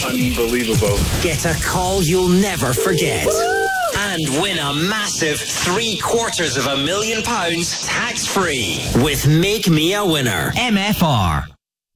Unbelievable. Get a call you'll never forget. And win a massive £750,000 tax-free with Make Me a Winner. MFR.